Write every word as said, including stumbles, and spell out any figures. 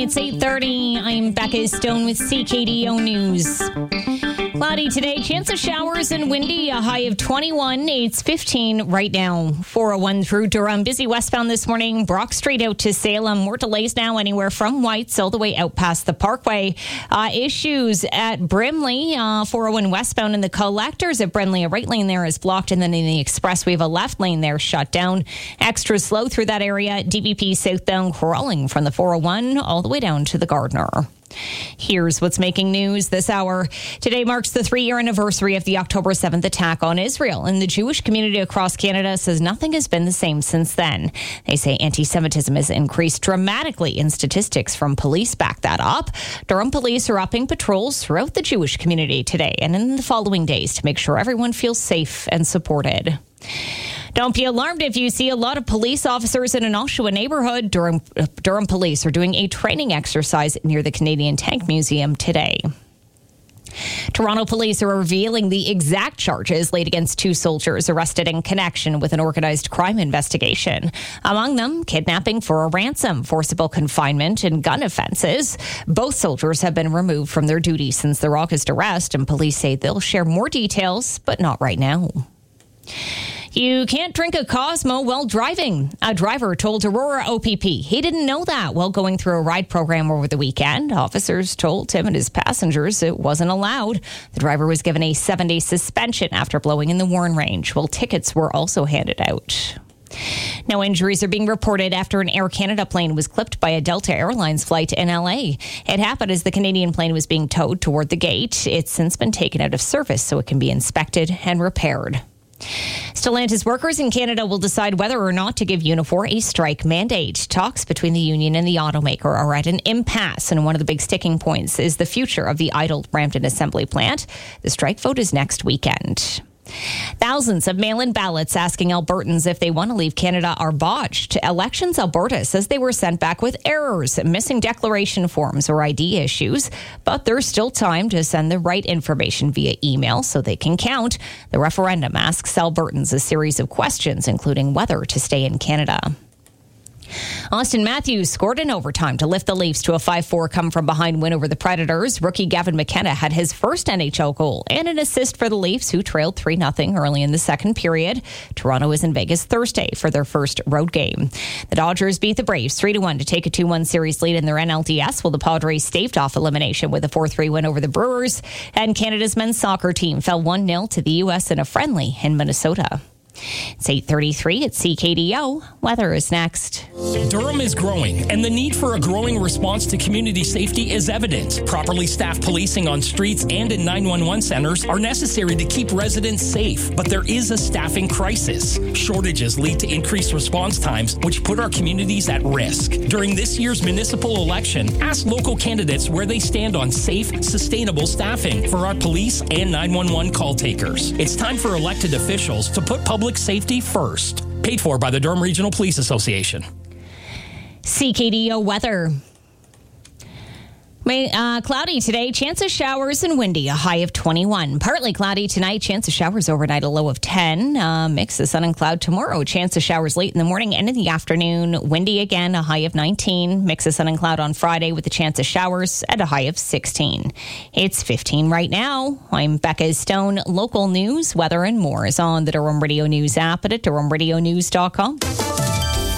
It's eight thirty. I'm Becca Stone with C K D O News. Cloudy today, chance of showers and windy, a high of twenty-one. It's fifteen right now. four oh one through Durham. Busy westbound this morning. Brock Street out to Salem. More delays now anywhere from Whites all the way out past the Parkway. Uh, issues at Brimley. Uh, four oh one westbound in the collectors at Brimley. A right lane there is blocked, and then in the express we have a left lane there shut down. Extra slow through that area. D V P southbound crawling from the four oh one all the way down to the Gardner. Here's what's making news this hour. Today marks the three-year anniversary of the October seventh attack on Israel, and the Jewish community across Canada says nothing has been the same since then. They say anti-Semitism has increased dramatically, and statistics from police back that up. Durham police are upping patrols throughout the Jewish community today and in the following days to make sure everyone feels safe and supported. Don't be alarmed if you see a lot of police officers in an Oshawa neighborhood. Durham, Durham police are doing a training exercise near the Canadian Tank Museum today. Toronto police are revealing the exact charges laid against two soldiers arrested in connection with an organized crime investigation. Among them, kidnapping for a ransom, forcible confinement, and gun offenses. Both soldiers have been removed from their duty since their August arrest, and police say they'll share more details, but not right now. You can't drink a Cosmo while driving. A driver told Aurora O P P he didn't know that while going through a ride program over the weekend. Officers told him and his passengers it wasn't allowed. The driver was given a seven-day suspension after blowing in the Warren Range, while tickets were also handed out. No injuries are being reported after an Air Canada plane was clipped by a Delta Airlines flight in L A. It happened as the Canadian plane was being towed toward the gate. It's since been taken out of service so it can be inspected and repaired. Stellantis workers in Canada will decide whether or not to give Unifor a strike mandate. Talks between the union and the automaker are at an impasse, and one of the big sticking points is the future of the idled Brampton assembly plant. The strike vote is next weekend. Thousands of mail-in ballots asking Albertans if they want to leave Canada are botched. Elections Alberta says they were sent back with errors, missing declaration forms or I D issues, but there's still time to send the right information via email so they can count. The referendum asks Albertans a series of questions, including whether to stay in Canada. Austin Matthews scored in overtime to lift the Leafs to a five four come-from-behind win over the Predators. Rookie Gavin McKenna had his first N H L goal and an assist for the Leafs, who trailed three nothing early in the second period. Toronto is in Vegas Thursday for their first road game. The Dodgers beat the Braves three to one to take a two one series lead in their N L D S, while the Padres staved off elimination with a four three win over the Brewers. And Canada's men's soccer team fell one nil to the U S in a friendly in Minnesota. It's eight thirty-three at C K D O. Weather is next. Durham is growing, and the need for a growing response to community safety is evident. Properly staffed policing on streets and in nine one one centers are necessary to keep residents safe, but there is a staffing crisis. Shortages lead to increased response times, which put our communities at risk. During this year's municipal election, ask local candidates where they stand on safe, sustainable staffing for our police and nine one one call takers. It's time for elected officials to put public safety first. Paid for by the Durham Regional Police Association. C K D O weather. Uh, cloudy today, chance of showers and windy, a high of twenty-one. Partly cloudy tonight, chance of showers overnight, a low of ten. Uh, mix of sun and cloud tomorrow, chance of showers late in the morning and in the afternoon. Windy again, a high of nineteen. Mix of sun and cloud on Friday with a chance of showers at a high of sixteen. It's fifteen right now. I'm Becca Stone. Local news, weather, and more is on the Durham Radio News app and at durham radio news dot com.